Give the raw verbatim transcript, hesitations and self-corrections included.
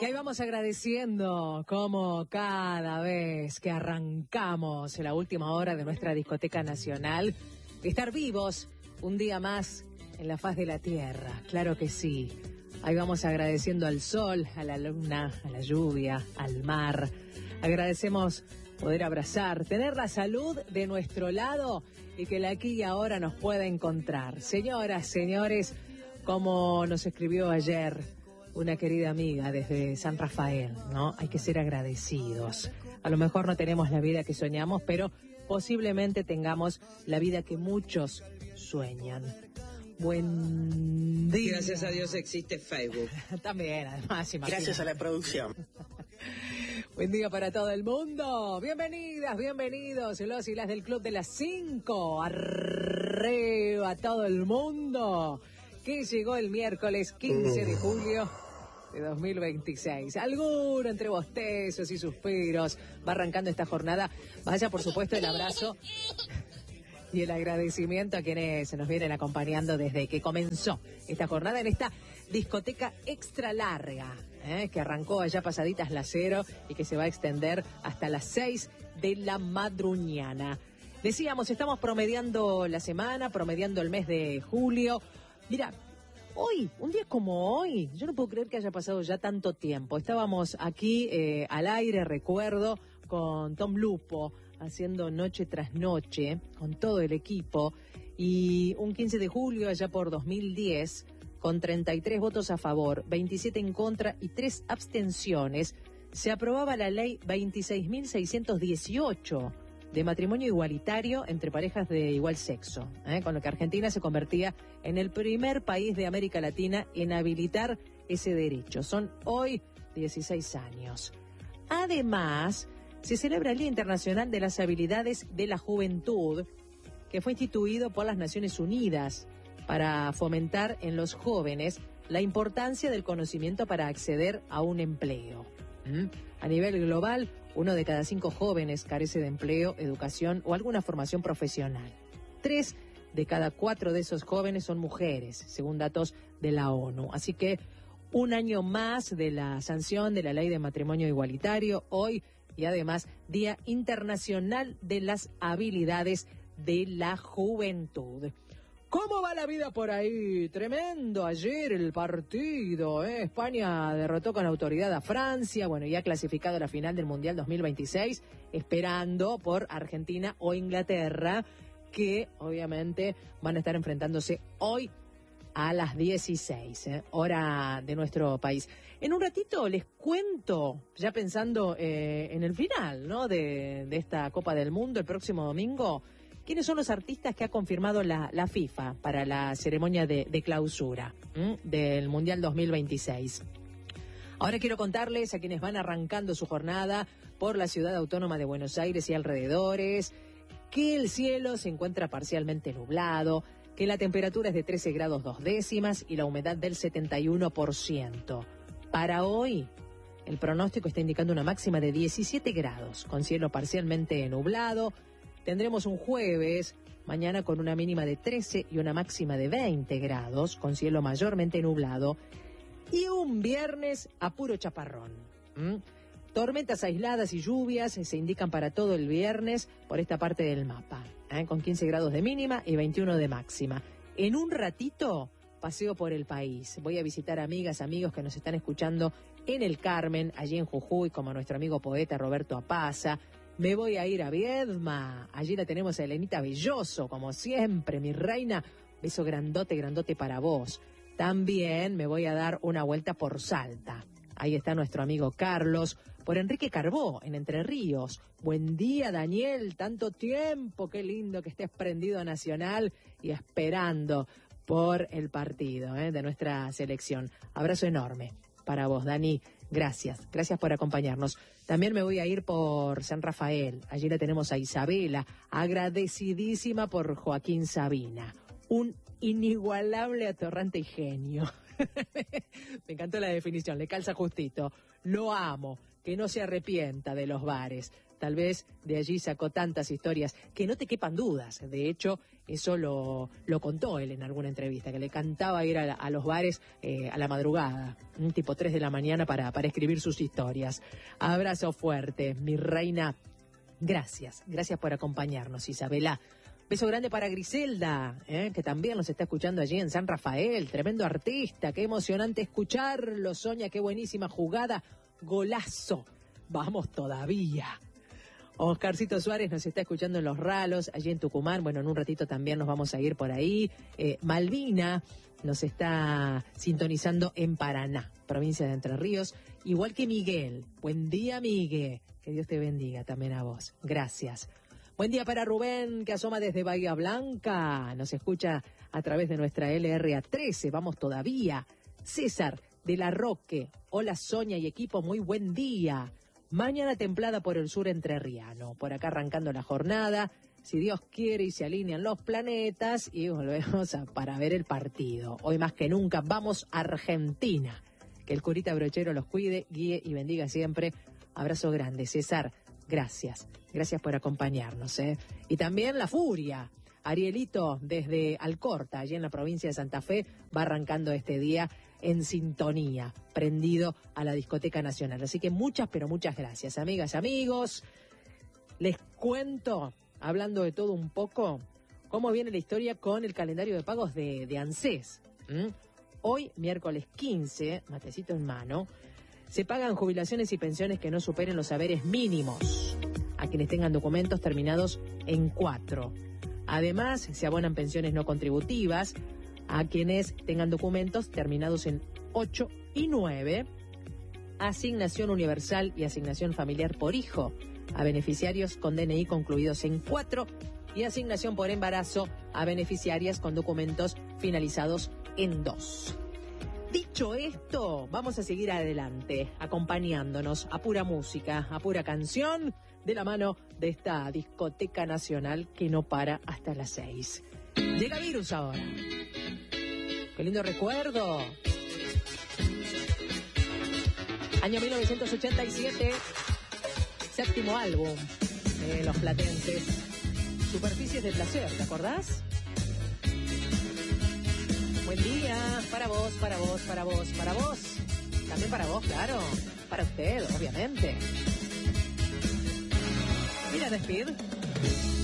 Que ahí vamos agradeciendo como cada vez que arrancamos la última hora de nuestra discoteca nacional, estar vivos un día más en la faz de la tierra, claro que sí. Ahí vamos agradeciendo al sol, a la luna, a la lluvia, al mar. Agradecemos poder abrazar, tener la salud de nuestro lado y que la aquí y ahora nos pueda encontrar. Señoras, señores, como nos escribió ayer una querida amiga desde San Rafael, ¿no? Hay que ser agradecidos. A lo mejor no tenemos la vida que soñamos, pero posiblemente tengamos la vida que muchos sueñan. Buen día. Gracias a Dios existe Facebook. También, además, imagínate. Gracias a la producción. Buen día para todo el mundo. Bienvenidas, bienvenidos, los y las del Club de las Cinco. Arriba a todo el mundo. Que llegó el miércoles quince de julio de dos mil veintiséis. Alguno entre bostezos y suspiros va arrancando esta jornada. Vaya, por supuesto, el abrazo y el agradecimiento a quienes se nos vienen acompañando desde que comenzó esta jornada en esta discoteca extra larga, ¿eh? que arrancó allá pasaditas las cero y que se va a extender hasta las seis de la madruñana. Decíamos, estamos promediando la semana, promediando el mes de julio. Mira, hoy, un día como hoy, yo no puedo creer que haya pasado ya tanto tiempo. Estábamos aquí eh, al aire, recuerdo, con Tom Lupo, haciendo noche tras noche, con todo el equipo, y un quince de julio, allá por dos mil diez, con treinta y tres votos a favor, veintisiete en contra y tres abstenciones, se aprobaba la ley veintiséis mil seiscientos dieciocho, de matrimonio igualitario entre parejas de igual sexo, ¿eh? con lo que Argentina se convertía en el primer país de América Latina en habilitar ese derecho. Son hoy dieciséis años. Además, se celebra el Día Internacional de las Habilidades de la Juventud, que fue instituido por las Naciones Unidas para fomentar en los jóvenes la importancia del conocimiento para acceder a un empleo. ¿Mm? A nivel global, uno de cada cinco jóvenes carece de empleo, educación o alguna formación profesional. Tres de cada cuatro de esos jóvenes son mujeres, según datos de la ONU. Así que un año más de la sanción de la ley de matrimonio igualitario hoy, y además Día Internacional de las Habilidades de la Juventud. ¿Cómo va la vida por ahí? Tremendo ayer el partido, ¿eh? España derrotó con autoridad a Francia, bueno, ya clasificado a la final del Mundial dos mil veintiséis, esperando por Argentina o Inglaterra, que obviamente van a estar enfrentándose hoy a las dieciséis, ¿eh? hora de nuestro país. En un ratito les cuento, ya pensando eh, en el final, ¿no? de, de esta Copa del Mundo el próximo domingo, quiénes son los artistas que ha confirmado la, la FIFA para la ceremonia de, de clausura ¿m? del Mundial dos mil veintiséis. Ahora quiero contarles a quienes van arrancando su jornada por la ciudad autónoma de Buenos Aires y alrededores, que el cielo se encuentra parcialmente nublado, que la temperatura es de trece grados dos décimas y la humedad del setenta y uno por ciento. Para hoy, el pronóstico está indicando una máxima de diecisiete grados, con cielo parcialmente nublado. Tendremos un jueves, mañana con una mínima de trece y una máxima de veinte grados, con cielo mayormente nublado. Y un viernes a puro chaparrón. ¿Mm? Tormentas aisladas y lluvias se indican para todo el viernes por esta parte del mapa, ¿eh? con quince grados de mínima y veintiuno de máxima. En un ratito paseo por el país. Voy a visitar amigas, amigos que nos están escuchando en el Carmen, allí en Jujuy, como nuestro amigo poeta Roberto Apaza. Me voy a ir a Viedma, allí la tenemos a Elenita Belloso, como siempre, mi reina. Beso grandote, grandote para vos. También me voy a dar una vuelta por Salta. Ahí está nuestro amigo Carlos, por Enrique Carbó, en Entre Ríos. Buen día, Daniel, tanto tiempo, qué lindo que estés prendido a Nacional y esperando por el partido ¿eh? de nuestra selección. Abrazo enorme para vos, Dani. Gracias, gracias por acompañarnos. También me voy a ir por San Rafael. Allí la tenemos a Isabela, agradecidísima por Joaquín Sabina. Un inigualable, atorrante y genio. Me encantó la definición, le calza justito. Lo amo, que no se arrepienta de los bares. tal vez de allí sacó tantas historias, que no te quepan dudas. De hecho, eso lo, lo contó él en alguna entrevista, que le cantaba ir a, a los bares eh, a la madrugada, un tipo tres de la mañana para, para escribir sus historias. Abrazo fuerte, mi reina. Gracias, gracias por acompañarnos, Isabela. Beso grande para Griselda, ¿eh? que también nos está escuchando allí en San Rafael. Tremendo artista, qué emocionante escucharlo. Sonia, qué buenísima jugada. Golazo. Vamos todavía. Oscarcito Suárez nos está escuchando en Los Ralos, allí en Tucumán. Bueno, en un ratito también nos vamos a ir por ahí. Eh, Malvina nos está sintonizando en Paraná, provincia de Entre Ríos. Igual que Miguel. Buen día, Miguel. Que Dios te bendiga también a vos. Gracias. Buen día para Rubén, que asoma desde Bahía Blanca. Nos escucha a través de nuestra L R A trece. Vamos todavía. César de la Roque. Hola, Sonia y equipo, muy buen día. Mañana templada por el sur entrerriano. Por acá arrancando la jornada. Si Dios quiere y se alinean los planetas. Y volvemos a, para ver el partido. Hoy más que nunca vamos a Argentina. Que el curita brochero los cuide, guíe y bendiga siempre. Abrazo grande, César. Gracias, gracias por acompañarnos, ¿eh? Y también La Furia, Arielito desde Alcorta, allí en la provincia de Santa Fe, va arrancando este día en sintonía, prendido a la Discoteca Nacional. Así que muchas, pero muchas gracias, amigas, amigos. Les cuento, hablando de todo un poco, cómo viene la historia con el calendario de pagos de, de ANSES. ¿Mm? Hoy, miércoles quince, matecito en mano, se pagan jubilaciones y pensiones que no superen los saberes mínimos a quienes tengan documentos terminados en cuatro. Además, se abonan pensiones no contributivas a quienes tengan documentos terminados en ocho y nueve. Asignación universal y asignación familiar por hijo a beneficiarios con D N I concluidos en cuatro. Y asignación por embarazo a beneficiarias con documentos finalizados en dos. Dicho esto, vamos a seguir adelante, acompañándonos a pura música, a pura canción, de la mano de esta discoteca nacional que no para hasta las seis. Llega Virus ahora. Qué lindo recuerdo. Año mil novecientos ochenta y siete, séptimo álbum de Los Platenses. Superficies de placer, ¿te acordás? Buen día, para vos, para vos, para vos, para vos. También para vos, claro. Para usted, obviamente. Mira, Despid.